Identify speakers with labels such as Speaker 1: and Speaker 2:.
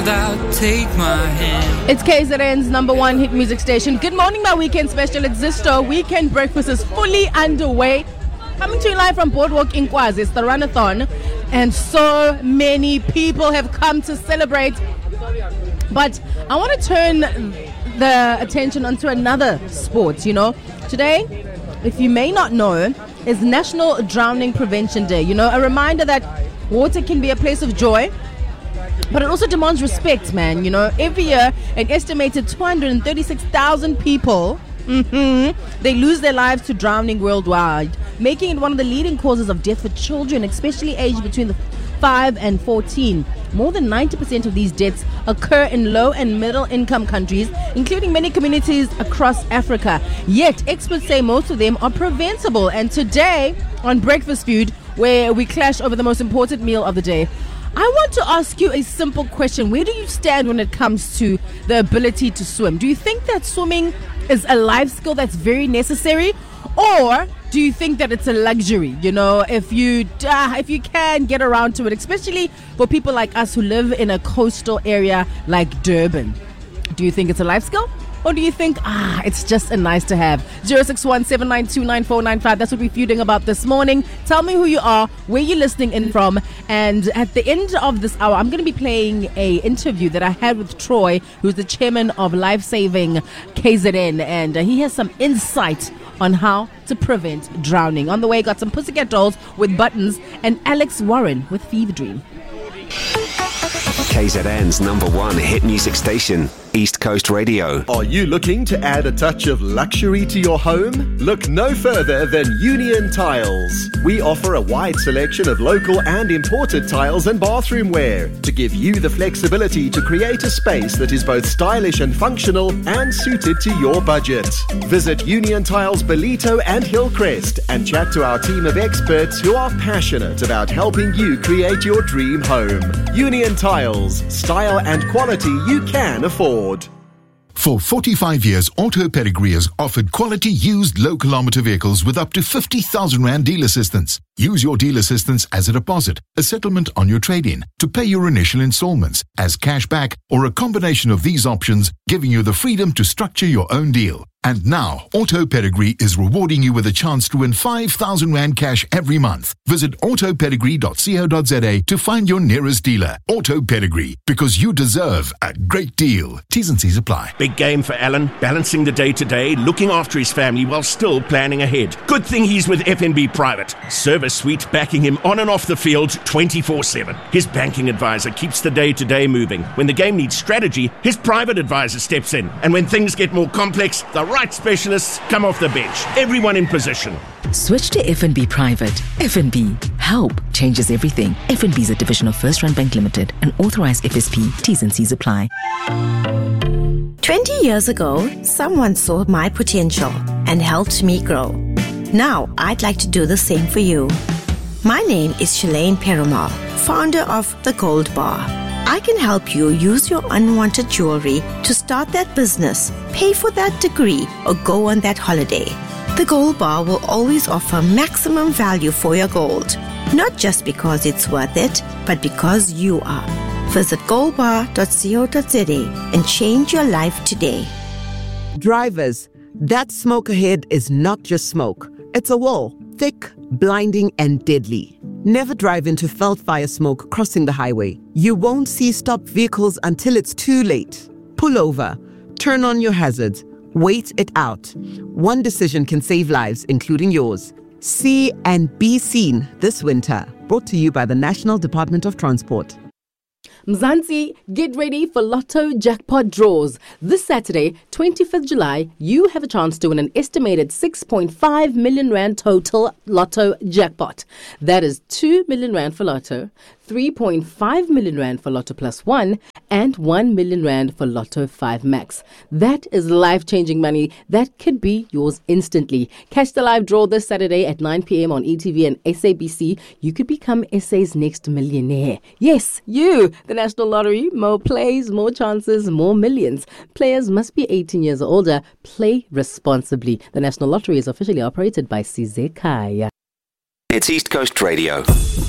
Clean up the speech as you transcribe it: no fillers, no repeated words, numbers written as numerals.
Speaker 1: Take my hand.
Speaker 2: It's KZN's number one hit music station. Good morning, my weekend special. It's Zisto. Weekend breakfast is fully underway. Coming to you live from Boardwalk Inkwazi. It's the Runathon. And so many people have come to celebrate. But I want to turn the attention onto another sport, you know. Today, if you may not know, is National Drowning Prevention Day. You know, a reminder that water can be a place of joy, but it also demands respect, man. You know, every year, an estimated 236,000 people, they lose their lives to drowning worldwide, making it one of the leading causes of death for children, especially aged between the 5 and 14. More than 90% of these deaths occur in low and middle income countries, including many communities across Africa. Yet, experts say most of them are preventable. And today, on Breakfast Food, where we clash over the most important meal of the day, I want to ask you a simple question. Where do you stand when it comes to the ability to swim? Do you think that swimming is a life skill that's very necessary? Or do you think that it's a luxury? You know, if you can get around to it, especially for people like us who live in a coastal area like Durban. Do you think it's a life skill? Or do you think, it's just a nice to have? 061-792-9495. That's what we're feuding about this morning. Tell me who you are, where you're listening in from. And at the end of this hour, I'm going to be playing a interview that I had with Troy, who's the chairman of Life Saving KZN. And he has some insight on how to prevent drowning. On the way, got some Pussycat Dolls with Buttons and Alex Warren with Fever Dream.
Speaker 3: KZN's number one hit music station, East Coast Radio.
Speaker 4: Are you looking to add a touch of luxury to your home? Look no further than Union Tiles. We offer a wide selection of local and imported tiles and bathroom wear to give you the flexibility to create a space that is both stylish and functional and suited to your budget. Visit Union Tiles Belito and Hillcrest and chat to our team of experts who are passionate about helping you create your dream home. Union Tiles, style and quality you can afford.
Speaker 5: For 45 years, Auto Pedigree has offered quality used low-kilometer vehicles with up to 50,000 Rand deal assistance. Use your deal assistance as a deposit, a settlement on your trade-in, to pay your initial installments, as cash back, or a combination of these options, giving you the freedom to structure your own deal. And now, Auto Pedigree is rewarding you with a chance to win 5,000 Rand cash every month. Visit autopedigree.co.za to find your nearest dealer. Auto Pedigree, because you deserve a great deal. T's and C's apply.
Speaker 6: Big game for Alan, balancing the day-to-day, looking after his family while still planning ahead. Good thing he's with FNB Private. Service suite backing him on and off the field 24/7. His banking advisor keeps the day-to-day moving. When the game needs strategy, his private advisor steps in. And when things get more complex, the right specialists come off the bench. Everyone in position.
Speaker 7: Switch to FNB Private. FNB. Help changes everything. FNB is a division of First Rand Bank Limited, an authorized FSP. T's and C's apply.
Speaker 8: 20 years ago, someone saw my potential and helped me grow. Now, I'd like to do the same for you. My name is Shalane Perumal, founder of The Gold Bar. I can help you use your unwanted jewelry to start that business, pay for that degree, or go on that holiday. The Gold Bar will always offer maximum value for your gold. Not just because it's worth it, but because you are. Visit goldbar.co.za and change your life today.
Speaker 9: Drivers, that smoke ahead is not just smoke. It's a wall, thick, blinding, and deadly. Never drive into felt fire smoke crossing the highway. You won't see stopped vehicles until it's too late. Pull over, turn on your hazards, wait it out. One decision can save lives, including yours. See and be seen this winter. Brought to you by the National Department of Transport.
Speaker 2: Mzansi, get ready for Lotto jackpot draws. This Saturday, 25th July, you have a chance to win an estimated 6.5 million Rand total Lotto jackpot. That is 2 million Rand for Lotto, 3.5 million Rand for Lotto Plus One, and 1 million Rand for Lotto 5 Max. That is life-changing money that could be yours instantly. Catch the live draw this Saturday at 9 p.m. on ETV and SABC. You could become SA's next millionaire. Yes, you! The National Lottery. More plays, more chances, more millions. Players must be 18 years or older. Play responsibly. The National Lottery is officially operated by Sizekaya.
Speaker 3: It's East Coast Radio.